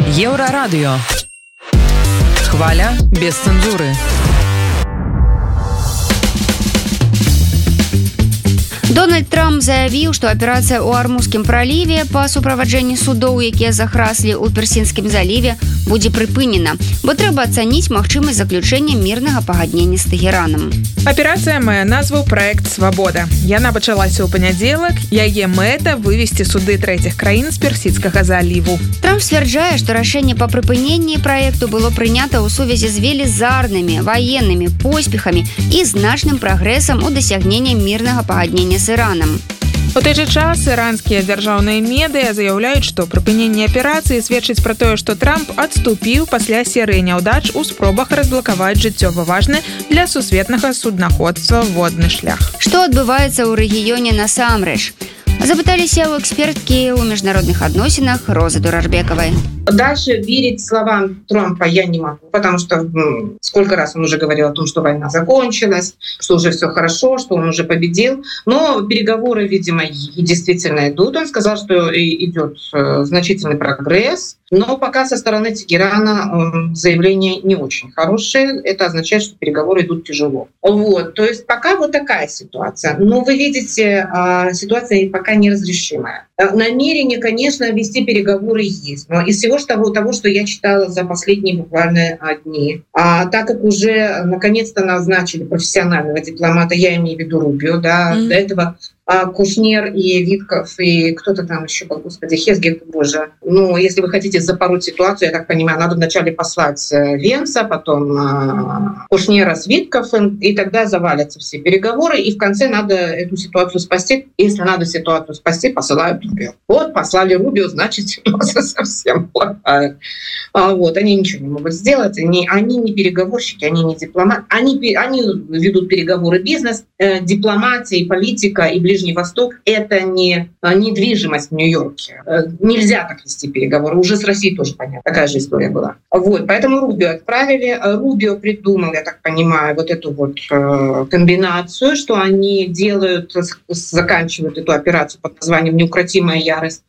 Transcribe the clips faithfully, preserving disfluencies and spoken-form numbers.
Еврорадио. Хваля без цензуры. Дональд Трамп заявіў, што аперацыя ў Армузскім праліве па суправаджэнні судоў, якія захраслі ў Персінскім заліве, будзе прыпынена, бо трэба ацаніць магчымасць заключэння мірнага пагаднення з Тэхеранам. Аперацыя мае назву «Праект Свабода». Яна пачалася ў панядзелак, яе мэта вывесці суды трэціх краін з Персідскага заліву. Трамп сцвярджае, што рашэнне па прыпыненні праекту было прынята ў сувязі з велізарнымі ваеннымі поспехамі і значным прагрэсам у дасягненні мірнага пагаднення з Іранам. У той жа час іранскія дзяржаўныя медыа заяўляюць, што прыпыненне аперацыі сведчыць пра тое, што Трамп адступіў пасля серыі няўдач у спробах разблакаваць жыццёва важны для сусветнага суднаходства водны шлях. Што адбываецца ў рэгіёне насамрэч? Запыталіся ў эксперткі ў міжнародных адносінах Розы Дурарбекавай. Дальше верить словам Трампа я не могу, потому что м, сколько раз он уже говорил о том, что война закончилась, что уже все хорошо, что он уже победил. Но переговоры, видимо, и действительно идут. Он сказал, что идет э, значительный прогресс, но пока со стороны Тегерана э, заявление не очень хорошее. Это означает, что переговоры идут тяжело. Вот, то есть пока вот такая ситуация. Но вы видите, э, ситуация пока неразрешимая. Намерение, конечно, вести переговоры есть, но из всего того, того, что я читала за последние буквально дни, а так как уже наконец-то назначили профессионального дипломата, я имею в виду Рубио, да, mm-hmm. до этого а Кушнер и Витков, и кто-то там еще был, господи, Хесгет, боже. Ну, если вы хотите запороть ситуацию, я так понимаю, надо вначале послать Венса, потом а, Кушнера с Витковым, и тогда завалятся все переговоры, и в конце надо эту ситуацию спасти. Если надо ситуацию спасти, посылают Рубио. Вот, послали Рубио, значит, ситуация совсем плохая. А, вот, они ничего не могут сделать, они, они не переговорщики, они не дипломаты, они, они ведут переговоры бизнес, э, дипломатия, политика и ближайшие Ближний Восток — это не недвижимость в Нью-Йорке. Нельзя так вести переговоры. Уже с Россией тоже понятно. Такая же история была. Вот. Поэтому Рубио отправили. Рубио придумал, я так понимаю, вот эту вот э, комбинацию, что они делают, заканчивают эту операцию под названием «Неукротимая ярость».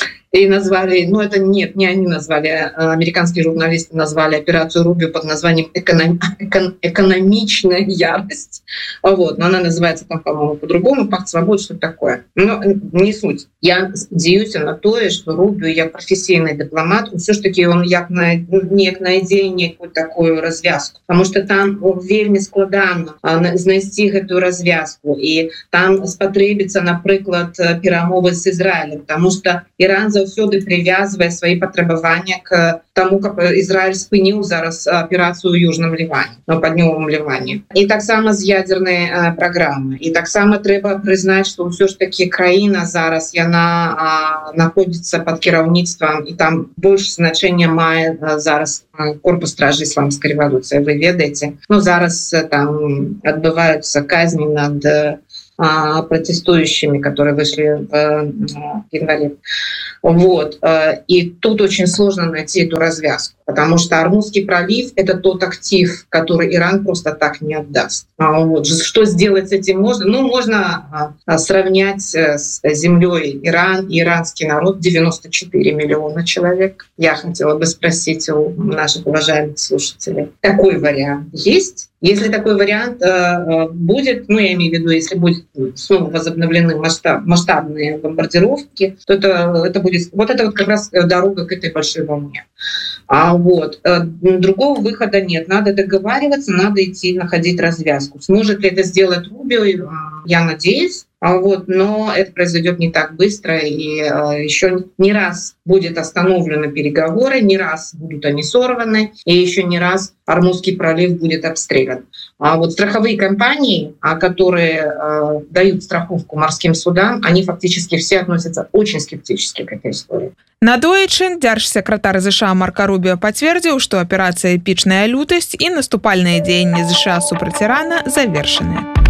И назвали, ну это нет, не они назвали, а американские журналисты назвали операцию Рубио под названием «Эконом, экон, «Экономичная ярость». Вот, но она называется там, по-моему, по-другому, «Пакт свободы», что такое. Но не суть. Я спадзяюся на то, что Рубио, я профессийный дипломат, все ж таки он як на, неяк найдзе некую такую развязку. Потому что там вельмі складана знайсці гэтую развязку. И там спатрэбіцца, напрыклад, перамовы с Израилем, потому что Иран заўсёды привязывая свои патрабавання к тому, как Израиль спыніў зараз операцию в Южном Ливане, на Паднёвым Ливане. И таксама з ядерной программы. И таксама трэба признать, что все ж таки краіна зараз яна а, находится под кіраўніцтвам, и там больше значения мае а, зараз корпус стражи исламской революции. Вы ведаете, ну зараз там отбываются казни над а, протестующими, которые вышли в, в январе. Вот. И тут очень сложно найти эту развязку, потому что Армузский пролив — это тот актив, который Иран просто так не отдаст. Вот. Что сделать с этим можно? Ну, можно сравнять с землей Иран и иранский народ, девяносто четыре миллиона человек. Я хотела бы спросить у наших уважаемых слушателей, такой вариант есть? Если такой вариант э, будет, ну, я имею в виду, если будет снова возобновлены масштаб, масштабные бомбардировки, то это, это будет, вот это вот как раз дорога к этой большой волне. А вот э, другого выхода нет. Надо договариваться, надо идти находить развязку. Сможет ли это сделать Рубио? Я надеюсь. А вот, но это произойдет не так быстро, и э, еще не раз будет остановлены переговоры, не раз будут они сорваны, и еще не раз Армузский пролив будет обстрелян. А вот страховые компании, которые э, дают страховку морским судам, они фактически все относятся очень скептически к этой истории. Надоечы дзяржсекратар ЗША Марко Рубио пацвердзіў, што аперацыя «Эпічная лютасць» і наступальныя дзеянні ЗША супраць Ірана завершаныя.